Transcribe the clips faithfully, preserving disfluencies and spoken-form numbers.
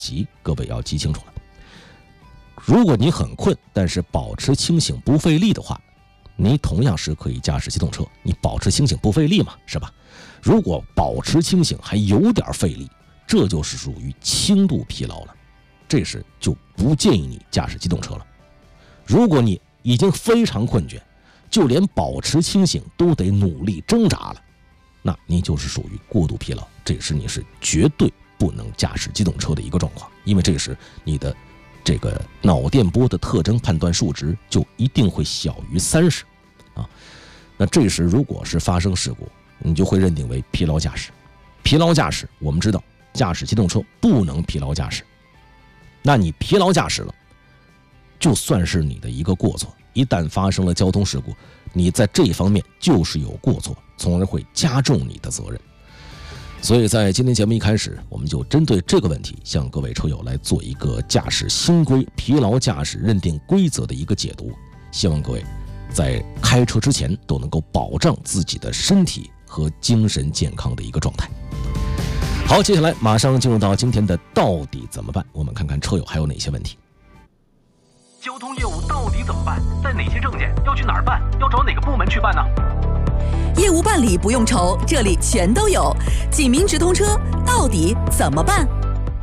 急，各位要记清楚了。如果你很困，但是保持清醒不费力的话，你同样是可以驾驶机动车。你保持清醒不费力嘛，是吧？如果保持清醒还有点费力，这就是属于轻度疲劳了，这时就不建议你驾驶机动车了。如果你已经非常困倦，就连保持清醒都得努力挣扎了，那你就是属于过度疲劳，这时你是绝对不能驾驶机动车的一个状况，因为这时你的这个脑电波的特征判断数值就一定会小于三十啊。那这时如果是发生事故，你就会认定为疲劳驾驶。疲劳驾驶，我们知道驾驶机动车不能疲劳驾驶，那你疲劳驾驶了，就算是你的一个过错，一旦发生了交通事故，你在这一方面就是有过错，从而会加重你的责任。所以在今天节目一开始，我们就针对这个问题向各位车友来做一个驾驶新规疲劳驾驶认定规则的一个解读，希望各位在开车之前都能够保障自己的身体和精神健康的一个状态。好，接下来马上进入到今天的到底怎么办，我们看看车友还有哪些问题。 交通业务到底怎么办？带哪些证件？要去哪儿办？要找哪个部门去办呢？ 业务办理不用愁，这里全都有。济民直通车到底怎么办？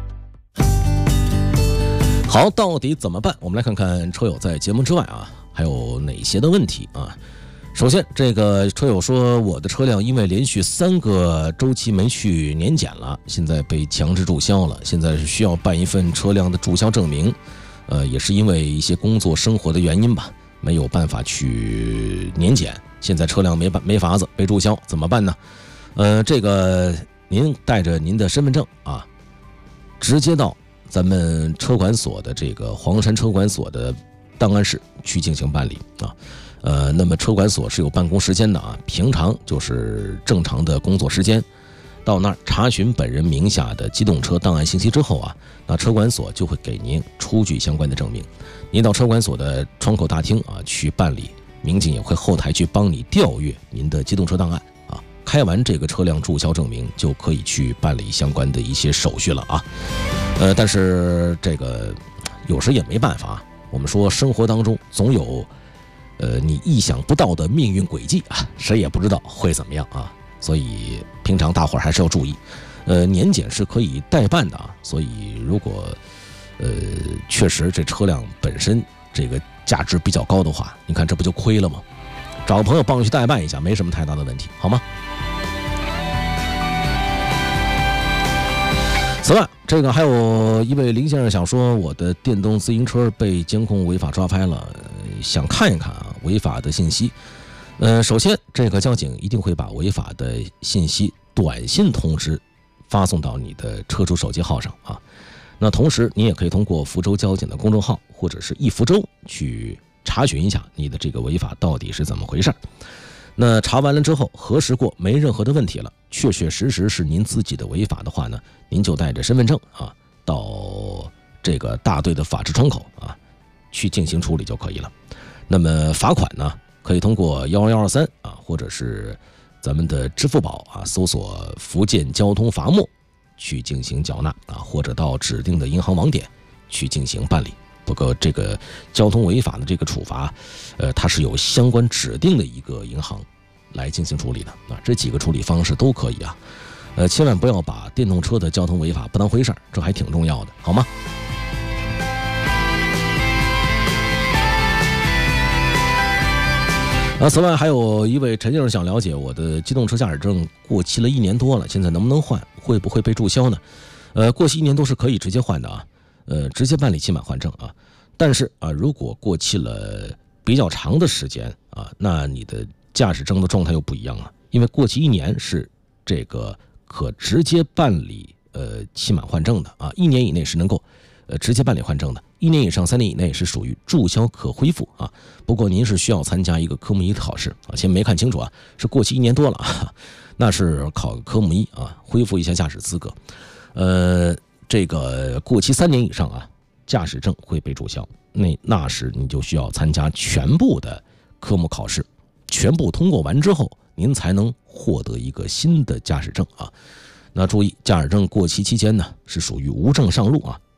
好，到底怎么办？我们来看看车友在节目之外啊，还有哪些的问题啊？首先，这个车友说，我的车辆因为连续三个周期没去年检了，现在被强制注销了，现在是需要办一份车辆的注销证明。呃，也是因为一些工作生活的原因吧，没有办法去年检，现在车辆没办没法子被注销，怎么办呢？呃，这个您带着您的身份证啊，直接到咱们车管所的这个黄山车管所的档案室去进行办理啊。呃，那么车管所是有办公时间的啊，平常就是正常的工作时间。到那儿查询本人名下的机动车档案信息之后啊，那车管所就会给您出具相关的证明。您到车管所的窗口大厅啊去办理，民警也会后台去帮你调阅您的机动车档案啊。开完这个车辆注销证明，就可以去办理相关的一些手续了啊。呃，但是这个有时也没办法，我们说生活当中总有呃你意想不到的命运轨迹啊，谁也不知道会怎么样啊。所以平常大伙儿还是要注意，呃，年检是可以代办的啊。所以如果呃确实这车辆本身这个价值比较高的话，你看这不就亏了吗？找个朋友帮你去代办一下，没什么太大的问题，好吗？此外，这个还有一位林先生想说，我的电动自行车被监控违法抓拍了，想看一看啊违法的信息。呃，首先，这个交警一定会把违法的信息短信通知发送到你的车主手机号上啊。那同时，你也可以通过福州交警的公众号或者是易福州去查询一下你的这个违法到底是怎么回事。那查完了之后，核实过没任何的问题了，确确实实是您自己的违法的话呢，您就带着身份证啊到这个大队的法制窗口啊去进行处理就可以了。那么罚款呢？可以通过幺二幺二三啊，或者是咱们的支付宝啊，搜索福建交通罚没去进行缴纳啊，或者到指定的银行网点去进行办理。不过这个交通违法的这个处罚，呃，它是有相关指定的一个银行来进行处理的啊。这几个处理方式都可以啊，呃，千万不要把电动车的交通违法不当回事儿，这还挺重要的，好吗？啊，此外还有一位陈先生想了解，我的机动车驾驶证过期了一年多了，现在能不能换？会不会被注销呢？呃，过期一年多是可以直接换的啊，呃，直接办理期满换证啊。但是啊，如果过期了比较长的时间啊，那你的驾驶证的状态又不一样了，因为过期一年是这个可直接办理呃期满换证的啊，一年以内是能够呃直接办理换证的，一年以上三年以内是属于注销可恢复啊。不过您是需要参加一个科目一的考试啊，先没看清楚啊，是过期一年多了啊，那是考科目一啊，恢复一下驾驶资格。呃，这个过期三年以上啊，驾驶证会被注销，那那时你就需要参加全部的科目考试，全部通过完之后，您才能获得一个新的驾驶证啊。 那注意，驾驶证过期期间呢，是属于无证上路啊。